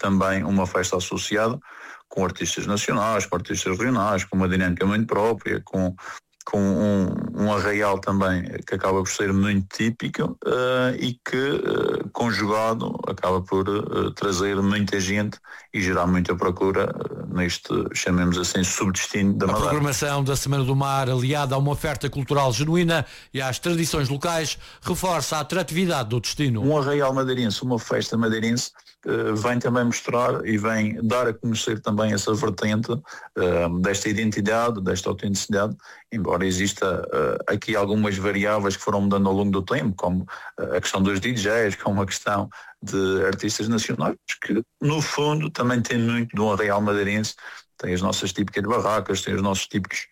também uma festa associada com artistas nacionais, com artistas regionais, com uma dinâmica muito própria, com um arraial também que acaba por ser muito típico e que, conjugado, acaba por trazer muita gente e gerar muita procura neste, chamemos assim, subdestino da Madeira. A programação da Semana do Mar, aliada a uma oferta cultural genuína e às tradições locais, reforça a atratividade do destino. Um arraial madeirense, uma festa madeirense, vem também mostrar e vem dar a conhecer também essa vertente desta identidade, desta autenticidade, embora exista aqui algumas variáveis que foram mudando ao longo do tempo, como a questão dos DJs, como a questão de artistas nacionais, que no fundo também tem muito de um arraial madeirense. Tem as nossas típicas barracas, tem os nossos típicos,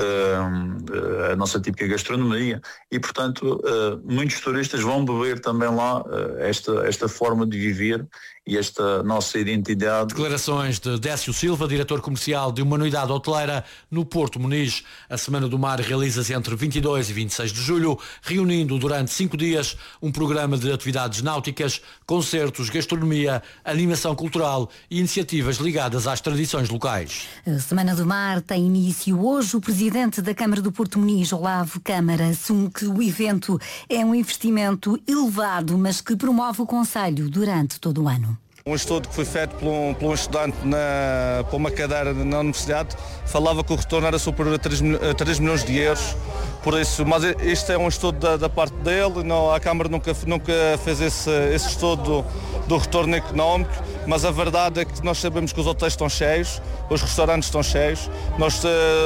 a nossa típica gastronomia e, portanto, muitos turistas vão beber também lá esta forma de viver e esta nossa identidade. Declarações de Décio Silva, diretor comercial de uma unidade hoteleira no Porto Muniz. A Semana do Mar realiza-se entre 22 e 26 de julho, reunindo durante 5 dias um programa de atividades náuticas, concertos, gastronomia, animação cultural e iniciativas ligadas às tradições locais. A Semana do Mar tem início hoje. O presidente da Câmara do Porto Muniz, Olavo Câmara, assume que o evento é um investimento elevado, mas que promove o concelho durante todo o ano. Um estudo que foi feito por um estudante para uma cadeira na universidade falava que o retorno era superior a 3 milhões de euros. Por isso, mas isto é um estudo da parte dele, não, a Câmara nunca fez esse estudo do retorno económico, mas a verdade é que nós sabemos que os hotéis estão cheios, os restaurantes estão cheios, nós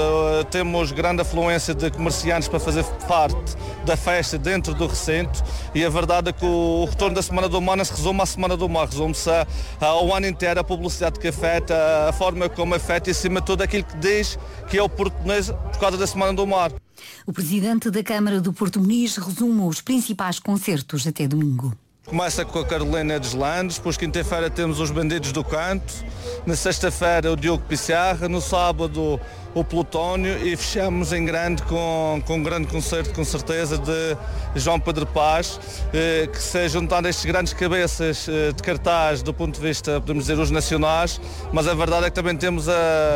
temos grande afluência de comerciantes para fazer parte da festa dentro do recinto e a verdade é que o retorno da Semana do Mar não se resume à Semana do Mar, resume-se ao ano inteiro, a publicidade que é feita, a forma como é feita e acima de tudo aquilo que diz que é o português por causa da Semana do Mar. O presidente da Câmara do Porto Muniz resume os principais concertos até domingo. Começa com a Carolina Deslandes, depois quinta-feira temos os Bandidos do Canto, na sexta-feira o Diogo Pissarra, no sábado o Plutónio e fechamos em grande com um grande concerto com certeza de João Pedro Paz, que se juntando estes grandes cabeças de cartaz do ponto de vista, podemos dizer, os nacionais, mas a verdade é que também temos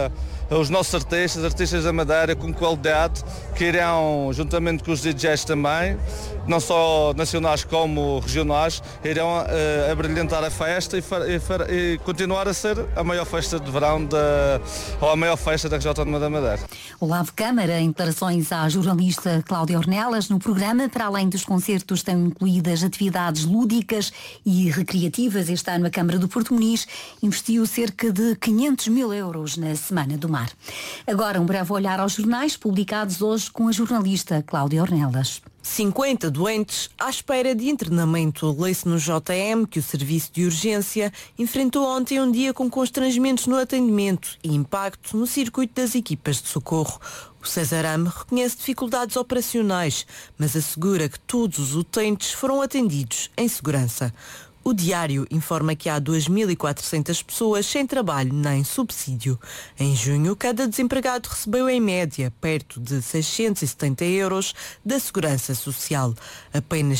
os nossos artistas da Madeira com qualidade, que irão, juntamente com os DJs também, não só nacionais como regionais, irão a brilhantar a festa e continuar a ser a maior festa de verão ou a maior festa da região autónoma da Madeira. Olavo Câmara, em declarações à jornalista Cláudia Ornelas, no programa, para além dos concertos, estão incluídas atividades lúdicas e recreativas. Este ano a Câmara do Porto Muniz investiu cerca de 500 mil euros na Semana do Mar. Agora um breve olhar aos jornais publicados hoje com a jornalista Cláudia Ornelas. 50 doentes à espera de internamento. Lê-se no JM que o serviço de urgência enfrentou ontem um dia com constrangimentos no atendimento e impacto no circuito das equipas de socorro. O Cesarame reconhece dificuldades operacionais, mas assegura que todos os utentes foram atendidos em segurança. O Diário informa que há 2.400 pessoas sem trabalho nem subsídio. Em junho, cada desempregado recebeu em média perto de 670 euros da Segurança Social. Apenas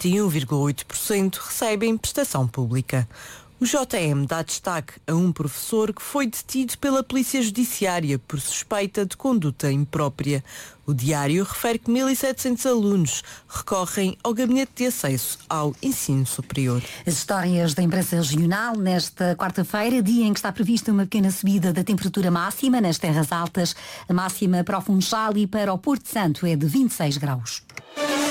51,8% recebem prestação pública. O JM dá destaque a um professor que foi detido pela Polícia Judiciária por suspeita de conduta imprópria. O Diário refere que 1.700 alunos recorrem ao Gabinete de Acesso ao Ensino Superior. As histórias da imprensa regional nesta quarta-feira, dia em que está prevista uma pequena subida da temperatura máxima nas terras altas. A máxima para o Funchal e para o Porto Santo é de 26 graus.